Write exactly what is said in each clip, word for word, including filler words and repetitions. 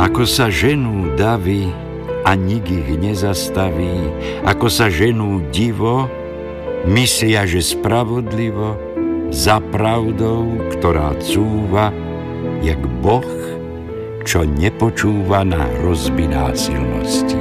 Ako sa ženú davy a nik ich nezastaví, ako sa ženú divo, myslia, že spravodlivo, za pravdou, ktorá cúva, jak Boh, čo nepočúva na hrozby násilností.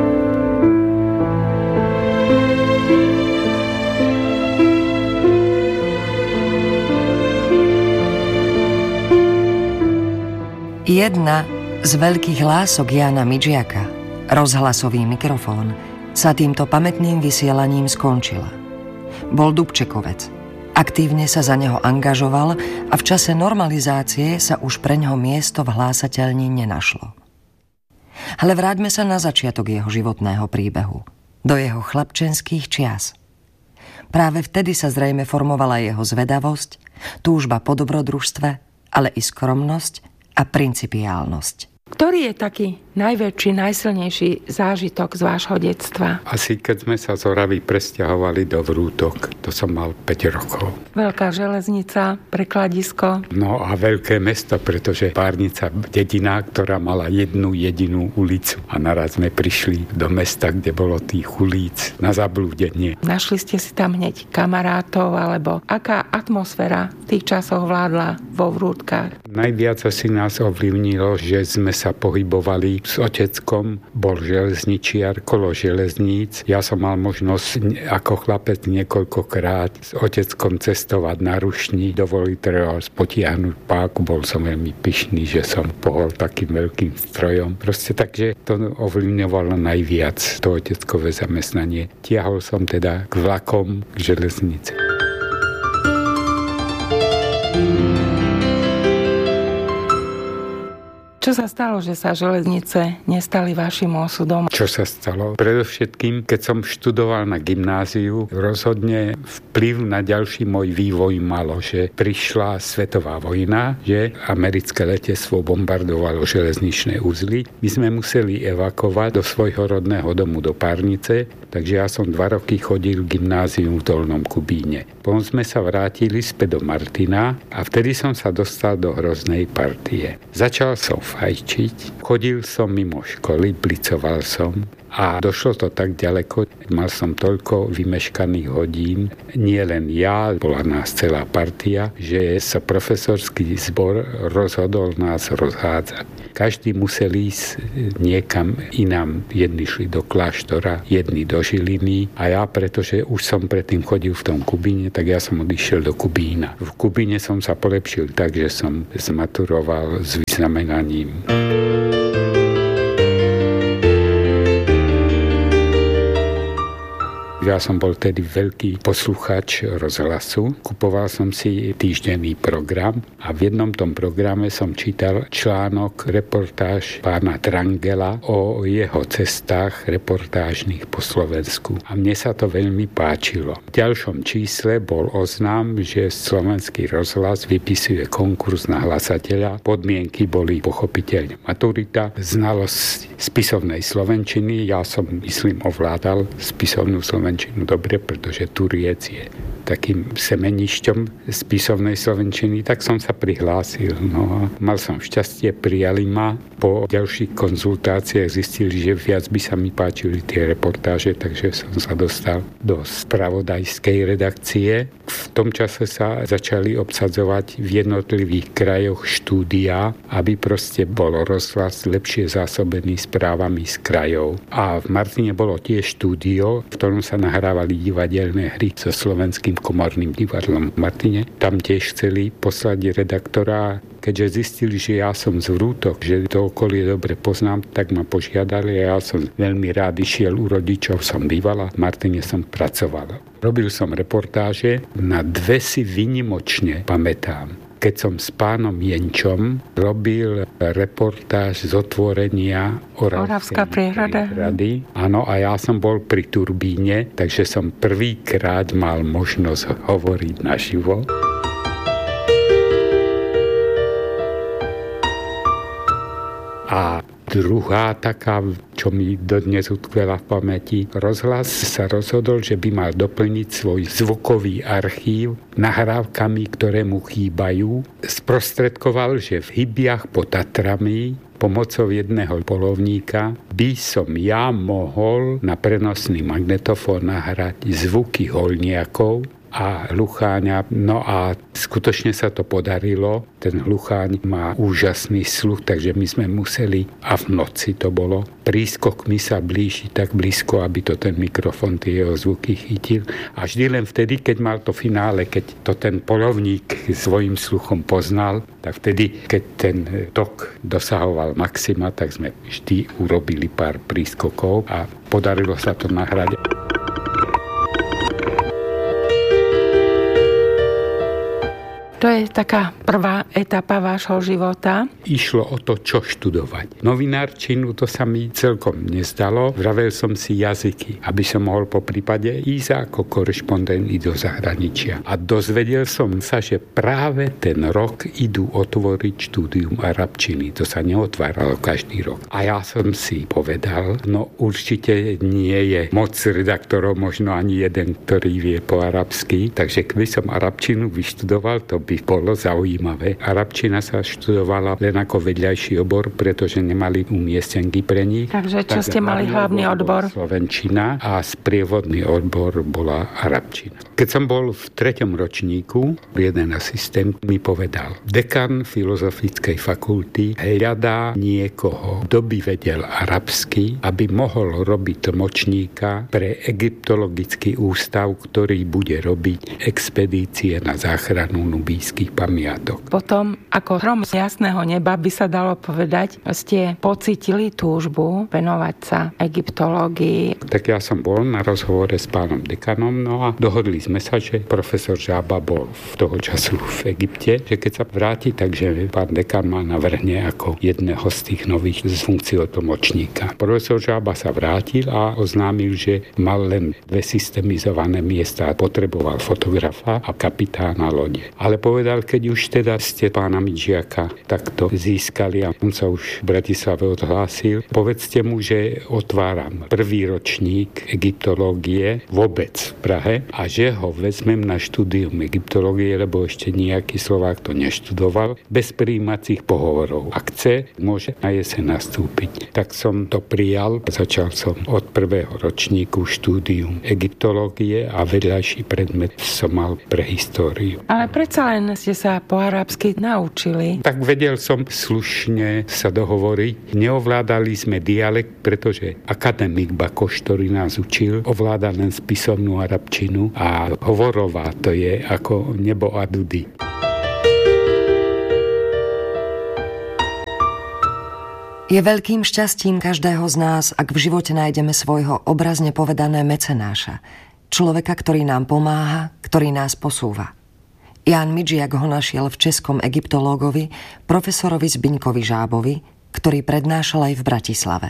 Jedna z veľkých lások Jána Midžiaka, rozhlasový mikrofón, sa týmto pamätným vysielaním skončila. Bol Dubčekovec. Aktívne sa za neho angažoval a v čase normalizácie sa už preňho miesto v hlásateľni nenašlo. Ale vráťme sa na začiatok jeho životného príbehu, do jeho chlapčenských čias. Práve vtedy sa zrejme formovala jeho zvedavosť, túžba po dobrodružstve, ale i skromnosť a principiálnosť. Ktorý je taký najväčší, najsilnejší zážitok z vášho detstva? Asi keď sme sa z Oravy presťahovali do Vrútok, to som mal päť rokov. Veľká železnica, prekladisko. No a veľké mesto, pretože Párnica, dedina, ktorá mala jednu jedinú ulicu. A naraz sme prišli do mesta, kde bolo tých ulic na zablúdenie. Našli ste si tam hneď kamarátov, alebo aká atmosféra v tých časoch vládla vo Vrútkach? Najviac asi nás ovlivnilo, že sme sa pohybovali s oteckom, bol železničiar kolo železníc. Ja som mal možnosť ako chlapec niekoľkokrát s oteckom cestovať na rušni, dovoliť treba potiahnuť páku. Bol som veľmi pyšný, že som pohol takým veľkým strojom. Proste takže to ovlivňovalo najviac to oteckové zamestnanie. Tiahol som teda k vlakom, k železnici. Čo sa stalo, že sa železnice nestali vašim osudom? Čo sa stalo? Predovšetkým, keď som študoval na gymnáziu, rozhodne vplyv na ďalší môj vývoj malo, že prišla svetová vojna, že americké letectvo bombardovalo železničné uzly. My sme museli evakovať do svojho rodného domu do Párnice, takže ja som dva roky chodil v gymnáziu v Dolnom Kubíne. Potom sme sa vrátili späť do Martina a vtedy som sa dostal do hroznej partie. Začal som fajčiť, chodil som mimo školy, blicoval som a došlo to tak ďaleko, mal som toľko vymeškaných hodín, nie len ja, bola nás celá partia, že sa profesorský zbor rozhodol nás rozhádzať. Každý musel ísť niekam inám. Jedni šli do kláštora, jedni do Žiliny a ja, pretože už som predtým chodil v tom Kubíne, tak ja som odišiel do Kubína. V Kubíne som sa polepšil tak, že som zmaturoval s vyznamenaním. Ja som bol tedy veľký posluchač rozhlasu. Kupoval som si týždenný program a v jednom tom programe som čítal článok, reportáž pána Trangela o jeho cestách reportážnych po Slovensku. A mne sa to veľmi páčilo. V ďalšom čísle bol oznám, že Slovenský rozhlas vypisuje konkurs na hlasateľa. Podmienky boli pochopiteľne maturita, znalosť spisovnej slovenčiny. Ja som, myslím, ovládal spisovnú slovenčinu dobre, pretože Turiec je takým semenišťom spisovnej slovenčiny, tak som sa prihlásil. No a mal som šťastie, prijali ma. Po ďalších konzultáciách zistili, že viac by sa mi páčili tie reportáže, takže som sa dostal do spravodajskej redakcie. V tom čase sa začali obsadzovať v jednotlivých krajoch štúdia, aby proste bol rozhlas lepšie zásobený správami z krajov. A v Martine bolo tiež štúdio, v ktorom sa nahrávali divadelné hry so Slovenským komorným divadlom v Martine. Tam tiež chceli poslať redaktora. Keďže zistili, že ja som z Vrútok, že to okolie dobre poznám, tak ma požiadali a ja som veľmi rád išiel u rodičov, som bývala, v Martine som pracoval. Robil som reportáže, na dve si výnimočne pamätám. Keď som s pánom Jenčom robil reportáž z otvorenia Oravskej priehrady. Áno, a ja som bol pri turbíne, takže som prvýkrát mal možnosť hovoriť naživo. A druhá taká, čo čo mi dodnes utkvela v pamäti. Rozhlas sa rozhodol, že by mal doplniť svoj zvukový archív nahrávkami, ktoré mu chýbajú. Sprostredkoval, že v Hybiach pod Tatrami pomocou jedného polovníka by som ja mohol na prenosný magnetofón nahrať zvuky hoľniakov a hlucháňa. No a skutočne sa to podarilo. Ten hlucháň má úžasný sluch, takže my sme museli, a v noci to bolo, prískokmi sa blížiť tak blízko, aby to ten mikrofón tie jeho zvuky chytil. A vždy len vtedy, keď mal to finále, keď to ten polovník svojím sluchom poznal, tak vtedy, keď ten tok dosahoval maxima, tak sme vždy urobili pár prískokov a podarilo sa to nahrať. To je taká prvá etapa vášho života. Išlo o to, čo študovať. Novinárčinu to sa mi celkom nezdalo. Vravel som si jazyky, aby som mohol po prípade ísť ako korešpondent i do zahraničia. A dozvedel som sa, že práve ten rok idú otvoriť štúdium arabčiny. To sa neotváralo každý rok. A ja som si povedal, no určite nie je moc redaktorov, možno ani jeden, ktorý vie po arabsky. Takže keby som arabčinu vyštudoval, to by bolo zaujímavé. Arabčina sa študovala len ako vedľajší obor, pretože nemali umiestnenky pre nich. Takže čo tak ste mali hlavný odbor? Slovenčina a sprievodný odbor bola arabčina. Keď som bol v treťom ročníku, jeden asistent mi povedal, dekan Filozofickej fakulty hľadá niekoho, kto by vedel arabsky, aby mohol robiť tlmočníka pre egyptologický ústav, ktorý bude robiť expedície na záchranu nubijských pamiatok. Potom, ako hrom z jasného neba, by sa dalo povedať, ste pocítili túžbu venovať sa egyptológii. Tak ja som bol na rozhovore s pánom dekanom, no a dohodli sme sa, že profesor Žába bol v toho času v Egypte, že keď sa vráti, takže pán dekan ma navrhne ako jedného z tých nových z funkcií tlmočníka. Profesor Žába sa vrátil a oznámil, že mal len dve systemizované miesta a potreboval fotografa a kapitána lode. Ale povedal, keď už teda ste pána Midžiaka takto získali a on sa už v Bratislave odhlásil, povedzte mu, že otváram prvý ročník egyptológie vôbec v Prahe a že ho vezmem na štúdium egyptológie, lebo ešte nejaký Slovák to neštudoval, bez prijímacích pohovorov. Ak chce, môže na jeseň nastúpiť. Tak som to prijal. Začal som od prvého ročníku štúdium egyptológie a vedľajší predmet som mal pre históriu. Ale predsa len ste sa po arabsky naučili. Tak vedel som slušne sa dohovoriť. Neovládali sme dialekt, pretože akademik Bakoš, ktorý nás učil, ovláda len spisovnú arabčinu a hovorová to je ako nebo a dudy. Je veľkým šťastím každého z nás, ak v živote nájdeme svojho obrazne povedané mecenáša. Človeka, ktorý nám pomáha, ktorý nás posúva. Ján Midžiak ho našiel v českom egyptológovi, profesorovi Zbiňkovi Žábovi, ktorý prednášal aj v Bratislave.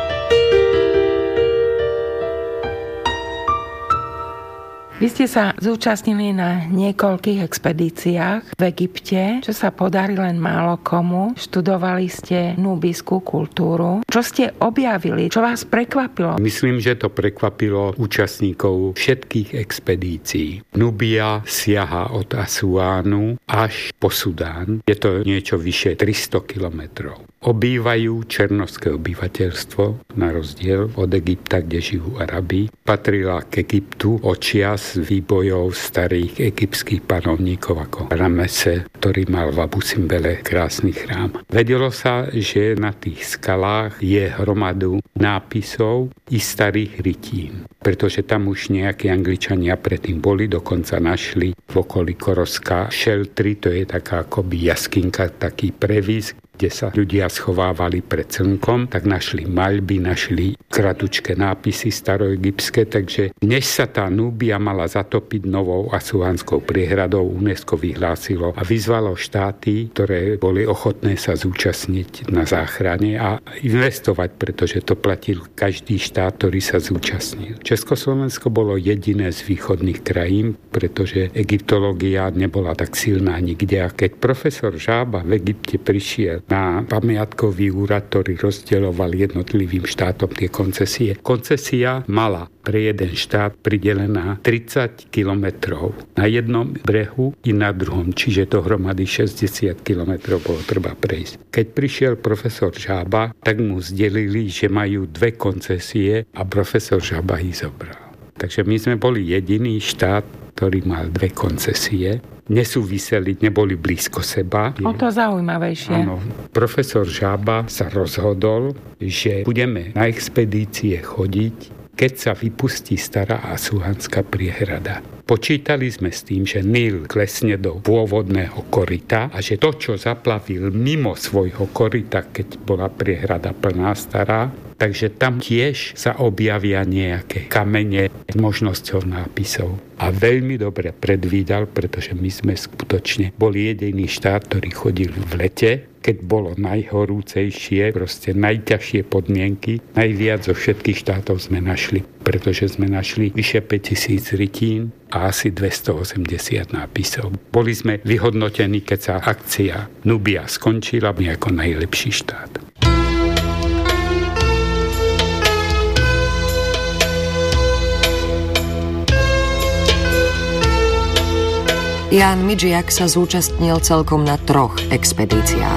Vy ste sa zúčastnili na niekoľkých expedíciách v Egypte, čo sa podarí len málo komu. Študovali ste núbijskú kultúru. Čo ste objavili? Čo vás prekvapilo? Myslím, že to prekvapilo účastníkov všetkých expedícií. Nubia siaha od Asuánu až po Sudán. Je to niečo vyše tristo kilometrov. Obývajú černovské obyvateľstvo, na rozdiel od Egypta, kde žijú Arabi. Patrila k Egyptu očias výbojov starých egyptských panovníkov ako Ramese, ktorý mal v Abu Simbele krásny chrám. Vedelo sa, že na tých skalách je hromadu nápisov i starých rytín, pretože tam už nejakí Angličania predtým boli, dokonca našli v okolí Koroska šeltry, to je taká akoby jaskinka, taký previs, kde sa ľudia schovávali pred slnkom, tak našli maľby, našli kratučké nápisy staroegyptské, takže než sa tá Núbia mala zatopiť novou Asuánskou priehradou, UNESCO vyhlásilo a vyzvalo štáty, ktoré boli ochotné sa zúčastniť na záchrane a investovať, pretože to platil každý štát, ktorý sa zúčastnil. Československo bolo jediné z východných krajín, pretože egyptológia nebola tak silná nikde. A keď profesor Žába v Egypte prišiel na pamiatkový úrad, ktorý rozdeľoval jednotlivým štátom tie koncesie, koncesia mala pre jeden štát pridelená tridsať kilometrov na jednom brehu i na druhom, čiže dohromady šesťdesiat kilometrov bolo treba prejsť. Keď prišiel profesor Žába, tak mu zdelili, že majú dve koncesie a profesor Žába ich zobral. Takže my sme boli jediný štát, ktorý mal dve koncesie. Nesúviseli, neboli blízko seba. O to zaujímavejšie. Áno. Profesor Žába sa rozhodol, že budeme na expedície chodiť, keď sa vypustí stará Asuánska priehrada. Počítali sme s tým, že Nil klesne do pôvodného koryta a že to, čo zaplavil mimo svojho koryta, keď bola priehrada plná stará, takže tam tiež sa objavia nejaké kamene s možnosťou nápisov. A veľmi dobre predvídal, pretože my sme skutočne boli jediný štát, ktorý chodil v lete, keď bolo najhorúcejšie, proste najťažšie podmienky. Najviac zo všetkých štátov sme našli, pretože sme našli vyše päťtisíc rytín a asi dvestoosemdesiat nápisov. Boli sme vyhodnotení, keď sa akcia Núbia skončila, ako najlepší štát. Ján Midžiak sa zúčastnil celkom na troch expedíciách.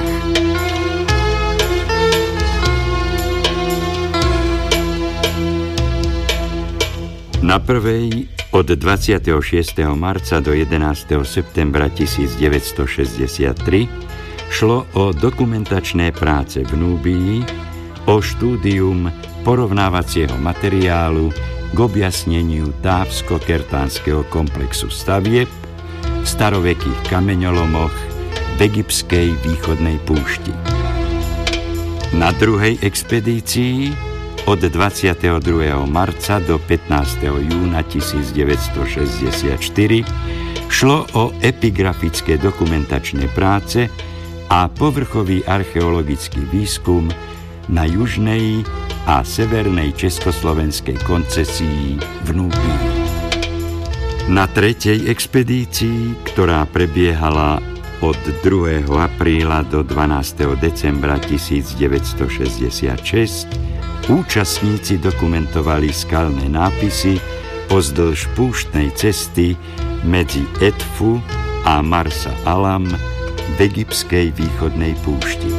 Na prvej od dvadsiateho šiesteho marca do jedenásteho septembra tisícdeväťstošesťdesiattri šlo o dokumentačné práce v Núbii, o štúdium porovnávacieho materiálu k objasneniu távsko-kertánskeho komplexu stavieb v starovekých kameňolomoch v egyptskej východnej púšti. Na druhej expedícii od dvadsiateho druhého marca do pätnásteho júna tisícdeväťstošesťdesiatštyri šlo o epigrafické dokumentačné práce a povrchový archeologický výskum na južnej a severnej československej koncesii v Núbii. Na tretej expedícii, ktorá prebiehala od druhého apríla do dvanásteho decembra tisícdeväťstošesťdesiatšesť, účastníci dokumentovali skalné nápisy pozdĺž púštnej cesty medzi Edfu a Marsa Alam v egyptskej východnej púšti.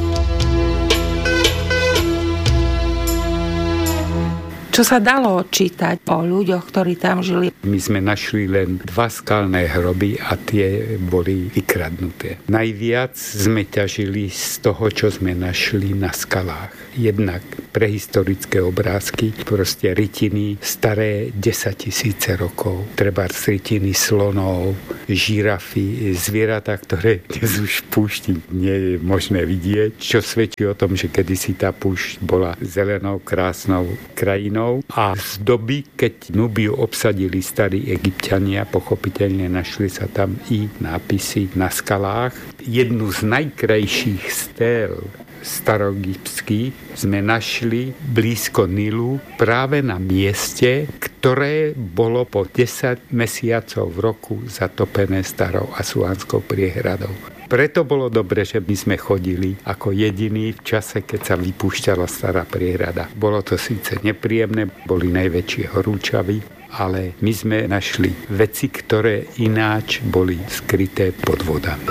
Čo sa dalo čítať o ľuďoch, ktorí tam žili? My sme našli len dva skalné hroby a tie boli vykradnuté. Najviac sme ťažili z toho, čo sme našli na skalách. Jednak prehistorické obrázky, proste rytiny staré desaťtisíce rokov. Trebárs rytiny slonov, žirafy, zvieratá, ktoré dnes už v púšti nie je možné vidieť, čo svedčí o tom, že kedysi tá púšť bola zelenou, krásnou krajinou. A z doby, keď Núbiu obsadili starí Egypťania, pochopiteľne našli sa tam i nápisy na skalách. Jednu z najkrajších stél staroegyptských sme našli blízko Nilu práve na mieste, ktoré bolo po desať mesiacov v roku zatopené starou Asuánskou priehradou. Preto bolo dobre, že my sme chodili ako jediní v čase, keď sa vypúšťala stará priehrada. Bolo to síce nepríjemné, boli najväčšie horúčavy, ale my sme našli veci, ktoré ináč boli skryté pod vodami.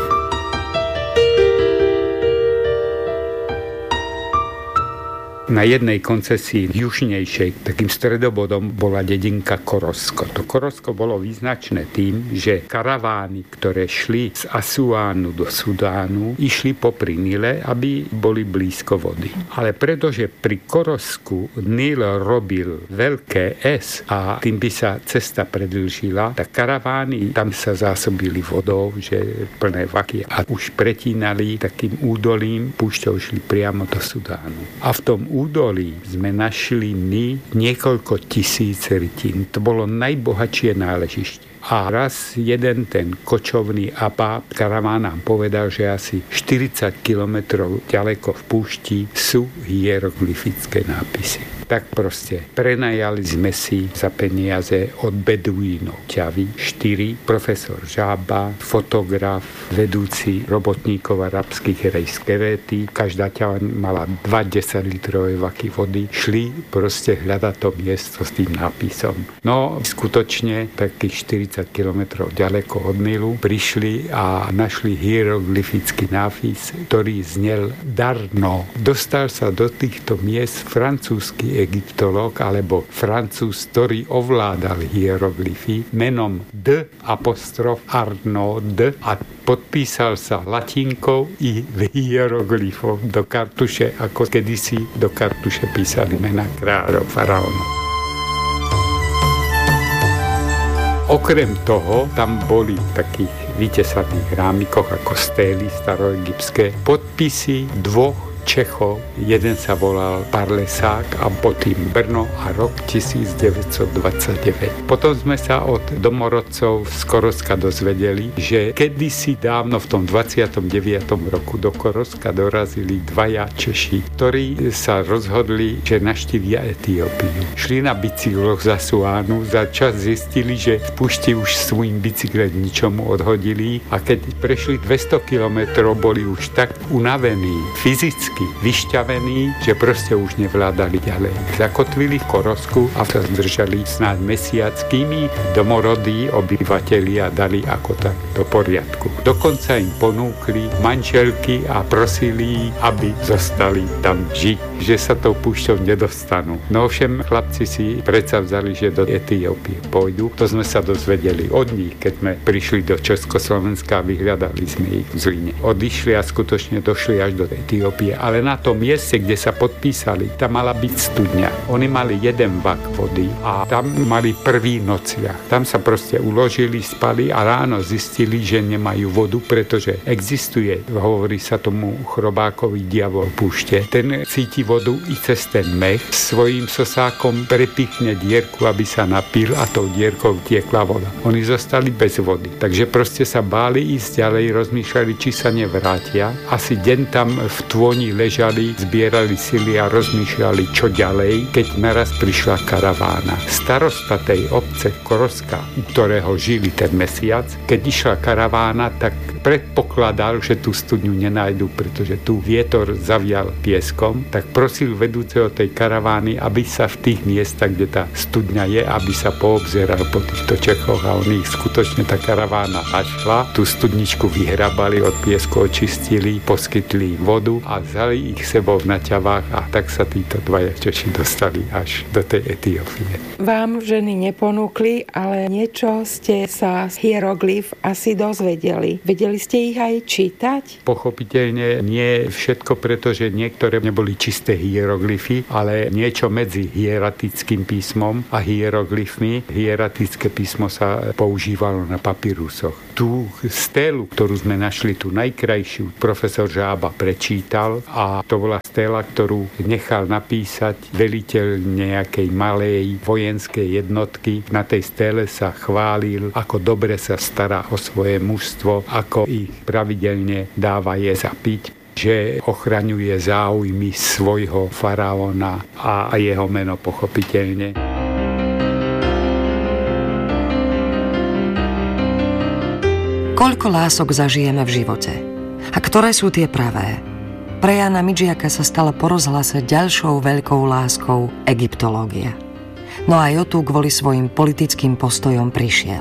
Na jednej koncesii južnejšej, takým stredobodom, bola dedinka Korosko. To Korosko bolo význačné tým, že karavány, ktoré šli z Asuánu do Sudánu, išli popri Nile, aby boli blízko vody. Ale pretože pri Korosku Nil robil veľké S a tým by sa cesta predĺžila, tak karavány tam sa zásobili vodou, že plné vaky, a už pretínali takým údolím, púšťou šli priamo do Sudánu. A v tom údolí sme našli my niekoľko tisíc rytín. To bolo najbohatšie náležište. A raz jeden ten kočovný abá karaván nám povedal, že asi štyridsať kilometrov ďaleko v púšti sú hieroglyfické nápisy. Tak proste prenajali sme si za peniaze od beduínov ťavy štyri, profesor Žába, fotograf, vedúci robotníkov arabských rejskevéty, každá ťava mala dva desaťlitrové vaky vody, šli proste hľadať to miesto s tým nápisom. No skutočne takých štyridsať kilometrov ďaleko od Nilu prišli a našli hieroglyfický nápis, ktorý znel Darno. Dostal sa do týchto miest francúzsky egyptológ alebo Francúz, ktorý ovládal hieroglyfy menom D apostrof Arnaud a podpísal sa latinkou i hieroglyfom do kartuše, ako kedysi do kartuše písali mena kráľov, faraónov. Okrem toho, tam boli v takých vytesaných rámikoch ako stély staroegyptské podpisy dvoch Čechov. Jeden sa volal Parlesák a potom Brno a rok devätnásťstodvadsaťdeväť. Potom sme sa od domorodcov z Koroska dozvedeli, že kedysi dávno v tom dvadsiatom deviatom roku do Koroska dorazili dvaja Češi, ktorí sa rozhodli, že navštívia Etiópiu. Šli na bicykloch za Suánu, za čas zistili, že v púšti už svojím bicyklem ničomu odhodili a keď prešli dvesto kilometrov, boli už tak unavení fyzicky, vyšťavení, že proste už nevládali ďalej. Zakotvili v Korosku a sa zdržali snáď mesiac, kým ich domorodí obyvatelia dali ako tak do poriadku. Dokonca im ponúkli manželky a prosili, aby zostali tam žiť, že sa tou púšťou nedostanú. No ovšem chlapci si predsa vzali, že do Etiópie pôjdu. To sme sa dozvedeli od nich, keď sme prišli do Československa a vyhľadali sme ich v Zlíne. Odišli a skutočne došli až do Etiópie. Ale na tom mieste, kde sa podpísali, tam mala byť studňa. Oni mali jeden vak vody a tam mali prvý nociach. Tam sa proste uložili, spali a ráno zistili, že nemajú vodu, pretože existuje, hovorí sa tomu chrobákový diavol púšte. Ten cíti vodu i cez ten mech. Svojím sosákom prepichne dierku, aby sa napil a tou dierkou tiekla voda. Oni zostali bez vody. Takže proste sa báli ísť ďalej, rozmýšľali, či sa nevrátia. Asi deň tam v tôni ležali, zbierali sily a rozmýšľali, čo ďalej, keď naraz prišla karavána. Starosta tej obce Koroska, u ktorého žili ten mesiac, keď išla karavána, tak predpokladal, že tú studňu nenájdu, pretože tu vietor zavial pieskom, tak prosil vedúceho tej karavány, aby sa v tých miestach, kde tá studňa je, aby sa poobzeral po týchto Čechoch a oni ich skutočne tá karavána našla. Tú studničku vyhrabali, od piesku očistili, poskytli im vodu a vzali ich sebou na ťavách a tak sa títo dvaja Češi dostali až do tej Etiópie. Vám ženy neponúkli, ale niečo ste sa z hieroglyf asi dozvedeli. Vedeli ste ich aj čítať? Pochopiteľne nie všetko, pretože niektoré neboli čisté hieroglyfy, ale niečo medzi hieratickým písmom a hieroglyfmi. Hieratické písmo sa používalo na papírusoch. Tú stélu, ktorú sme našli, tú najkrajšiu, profesor Žába prečítal a to bola stéla, ktorú nechal napísať veliteľ nejakej malej vojenskej jednotky. Na tej stéle sa chválil, ako dobre sa stará o svoje mužstvo, ako ich pravidelne dáva jesť a piť, že ochraňuje záujmy svojho faraóna a jeho meno pochopiteľne. Koľko lások zažijeme v živote? A ktoré sú tie pravé? Pre Jána Midžiaka sa stala po rozhlase ďalšou veľkou láskou egyptológia. No aj o tu kvôli svojim politickým postojom prišiel.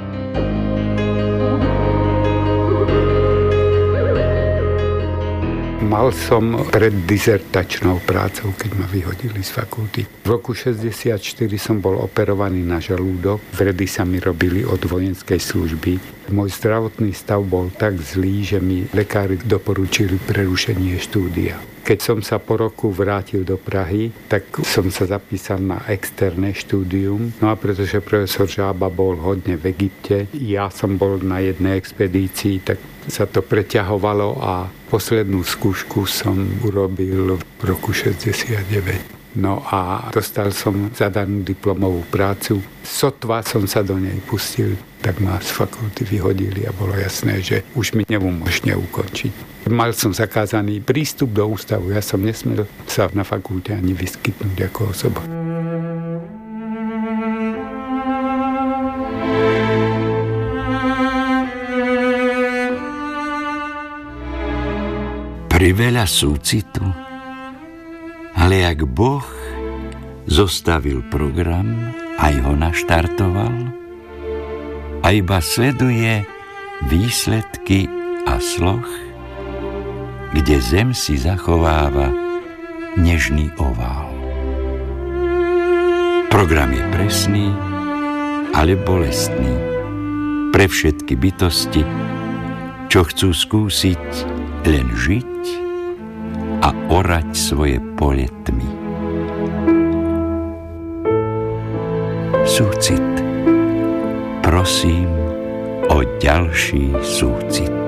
Mal som pred dizertačnou prácou, keď ma vyhodili z fakulty. V roku šesťdesiatštyri som bol operovaný na žalúdok. Vredy sa mi robili od vojenskej služby. Môj zdravotný stav bol tak zlý, že mi lekári doporučili prerušenie štúdia. Keď som sa po roku vrátil do Prahy, tak som sa zapísal na externé štúdium. No a pretože profesor Žába bol hodne v Egypte, ja som bol na jednej expedícii, tak sa to preťahovalo a poslednú skúšku som urobil v roku šesťdesiatdeväť. No a dostal som zadanú diplomovú prácu. Sotva som sa do nej pustil, tak ma z fakulty vyhodili a bolo jasné, že už mi neumožnia ukončiť. Mal som zakázaný prístup do ústavu, ja som nesmel sa na fakulte ani vyskytnúť ako osoba. Priveľa súcitu, ale ak Boh zostavil program, aj ho naštartoval a iba sleduje výsledky a sloh, kde zem si zachováva nežný ovál. Program je presný, ale bolestný pre všetky bytosti, čo chcú skúsiť len žiť a orať svoje pole tmy. Súcit. Prosím o ďalší súcit.